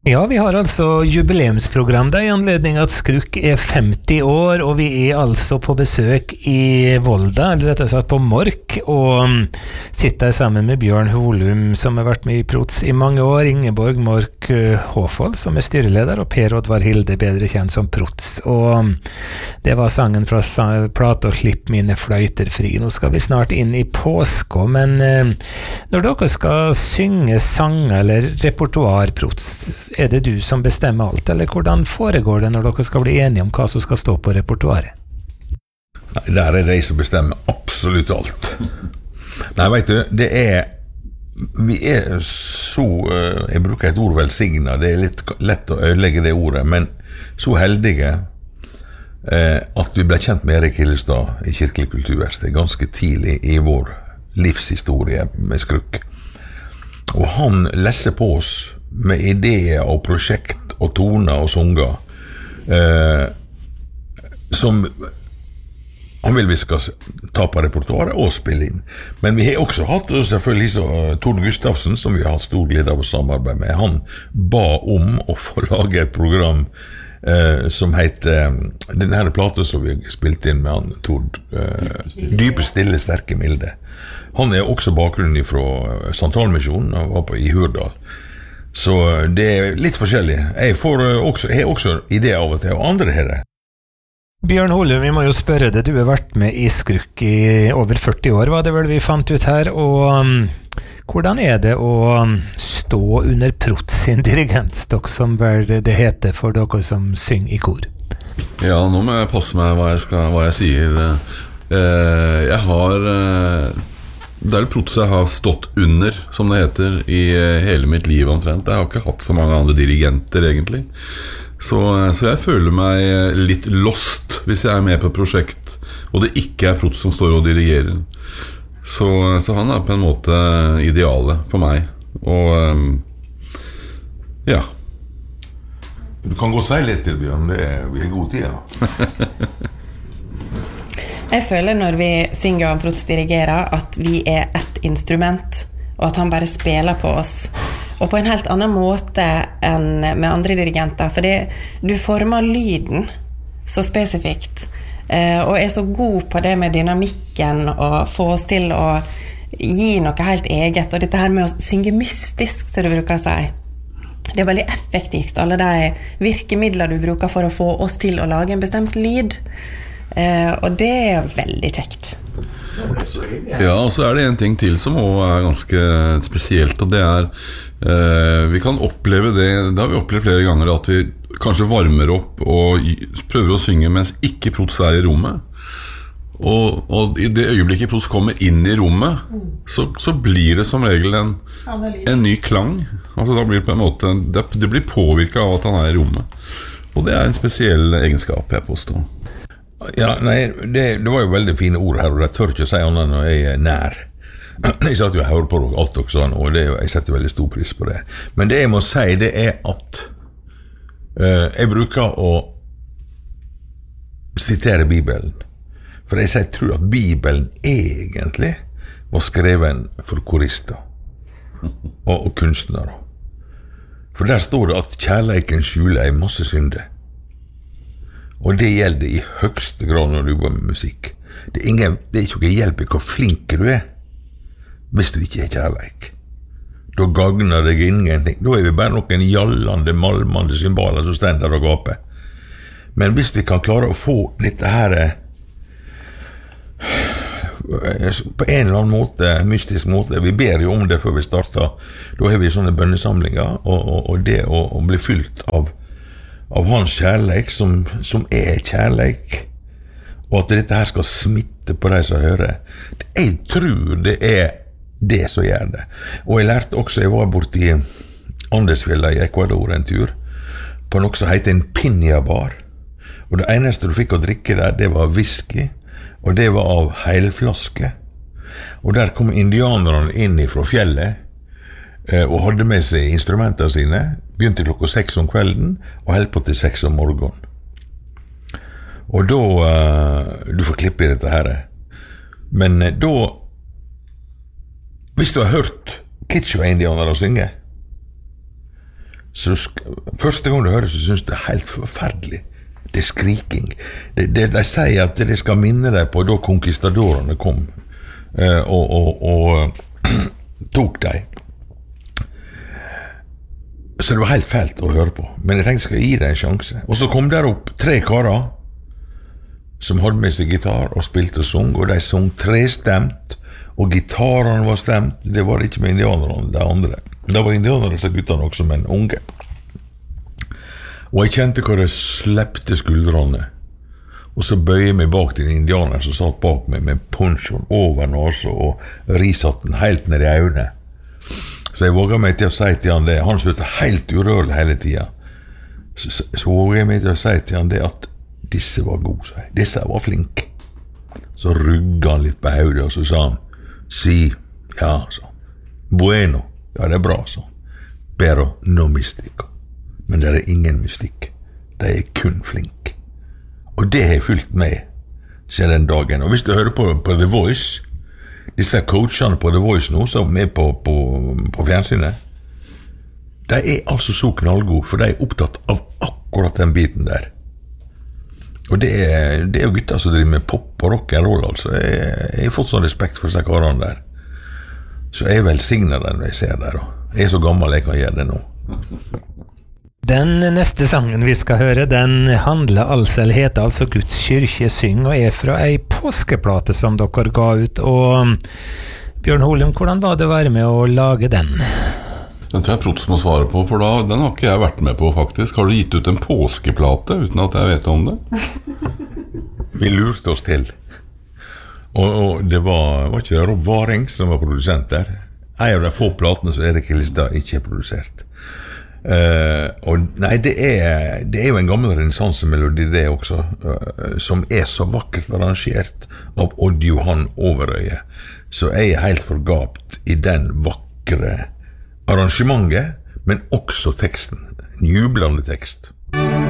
Ja, vi har altså jubileumsprogram der I anledning at Skruk 50 år, og vi altså på besøk I Volda, eller rett og slett på Mork, og sitter sammen med Bjørn Holum, som har vært med I Prots I mange år, Ingeborg Mork Håfold, som styreleder, og Per Oddvar Hilde, bedre kjent som Prots. Og det var sangen fra plata Slipp mine fløyter fri. Nå skal vi snart inn I påske, men når dere skal synge sanger eller repertoar, Prots, det du som bestemmer alt, eller hvordan foregår det når dere skal bli enige om hva som skal stå på repertoaret? Nei, der de som bestemmer absolutt alt. Nei, vet du, vi så, jeg bruker et ord velsignet, det litt lett å ødelegge det ordet, men så heldige at vi ble kjent med Erik Hillestad I Kirkelig Kulturverksted ganske tidlig I vår livshistorie med Skruk. Og han lesser på oss med ideer og prosjekt og toner og sanger som han vil vi skal ta på repertoaret og spille inn. Men vi har også hatt selvfølgelig så Tord Gustafsen, som vi har hatt stor glede av å samarbeide med. Han ba om å få lage et program som heter denne plata som vi spilte inn med han Tord Dype stille, sterke, milde. Han også bakgrunnen fra Santalmisjonen og var I Hurdal. Så det litt forskjellig. Jeg har også ideer av og til, og andre her det. Bjørn Holum, vi må jo spørre deg, du har vært med I Skruk I over 40 år, var det vel vi fant ut her, og hvordan det å stå under Prots sin dirigentstokk, som vel det heter for dere som synger I kor? Ja, nå må jeg passe meg hva jeg sier. Jeg har... Det vel Prots jeg har stått under, som det heter, I hele mitt liv omtrent. Jeg har ikke hatt så mange andre dirigenter, egentlig. Så jeg føler meg litt lost hvis jeg med på et prosjekt, og det ikke Prots som står og dirigerer. Så han på en måte idealet for meg. Og ja. Du kan gå og si litt til, Bjørn. Vi har god tid, ja. Jeg føler når vi synger og Prots dirigerer at vi et instrument, og at han bare spiller på oss. Og på en helt annen måte enn med andre dirigenter, fordi du former lyden så spesifikt, og så god på det med dynamikken, og få oss til å gi noe helt eget, og dette her med å synge mystisk, som du bruker å si. Det veldig effektivt, alle de virkemidler du bruker for å få oss til å lage en bestemt lyd. Og det veldig kjekt. Ja, og så det en ting til som også ganske spesielt, og det vi kan oppleve det har vi opplevd flere ganger, at vi kanskje varmer opp og prøver å synge mens ikke Prots I rommet. Og I det øyeblikket Prots kommer inn I rommet, så blir det som regel en ny klang. Altså da blir det på en måte, det blir påvirket av at han I rommet. Og det en spesiell egenskap jeg påstår. Ja, nei, det var jo veldig fine ord her, og jeg tør ikke å si annet når jeg nær. Jeg satt jo og hørte på alt dere sånn, og jeg setter veldig stor pris på det. Men det jeg må si, det at jeg bruker å sitere Bibelen. For jeg tror at Bibelen egentlig var skreven for korister og kunstnere. For der står det at kjærleiken skjuler en masse synder. Og det gjelder I høgste grad når du går med musikk. Det ikke noe hjelp I hvor flink du hvis du ikke kjærleik. Da gagner deg ingenting. Da vi bare noen jallende, malmende symboler som stender og gaper. Men hvis vi kan klare å få dette her på en eller annen måte, mystisk måte, vi ber jo om det før vi starter, da har vi sånne bønnesamlinger, og det å bli fylt av hans kjærleik som kjærleik, og at dette her skal smitte på de som hører. Jeg tror det det som gjør det. Og jeg lærte også, jeg var borte I Andesfjella I Ecuador en tur, på noe som heter en pinja-bar. Og det eneste du fikk å drikke der, det var whisky, og det var av heilflaske. Og der kom indianerne inn fra fjellet, og hadde med seg instrumentene sine, begynte klokka 6 om kvelden, og held på til 6 om morgenen. Og da, du får klippe I dette her, men da, hvis du har hørt Kichwa-indianere synge, Så første gang du hører, så synes det helt forferdelig. Det skriking. De sier at det skal minne deg på da konkistadorene kom og tok deg. Så det var helt fælt å høre på. Men jeg tenkte jeg skal gi deg en sjanse. Og så kom der opp 3 karer som hadde med seg gitar og spilte og sang, og de sang 3-stemt, og gitarene var stemt. Det var ikke med indianerne, de andre. Det var indianerne som guttene også, men unge. Og jeg kjente hvor jeg slepte skuldrene. Og så bøyer jeg meg bak til en indianer som satt bak meg med ponchoen over nasa og risatten helt ned i øynene. Så jeg våget meg til å si til han det. Han slutte helt urørlig hele tiden. Så våget jeg meg til å si til han det at disse var gode, disse var flinke. Så rugget han litt på hodet, og så sa han, si, ja, så. Bueno, ja, det bra, så. Pero no mystico. Men det ingen mystikk. De kun flinke. Og det har jeg fulgt med siden den dagen. Og hvis du hører på The Voice, disse coachene på The Voice nå, som er på fjernsynet, de altså så knallgode, for de opptatt av akkurat den biten der. Og det jo gutter som driver med pop og rock and roll, altså. Jeg har fått sånn respekt for disse karene der. Så jeg velsigner den når jeg ser der, og jeg så gammel jeg kan gjøre det nå. Den neste sangen vi skal høre, den handler altså, eller heter altså Guds kyrkje syng, og fra ei påskeplate som dere ga ut. Og Bjørn Holum, hvordan var det å være med å lage den? Den tror jeg Prots må svare på, for den har ikke jeg vært med på faktisk. Har du gitt ut en påskeplate uten at jeg vet om det? Vi lurte oss til. Og det var ikke Rob Waring som var produsent der. En av de få platene som Erik Hillestad ikke har produsert. Og nei, det jo en gammel renessansemelodi det også, som så vakkert arrangert av Odd Johan Overøye. Så jeg helt forgapt i den vakre arrangementet, men også teksten. En jublende tekst.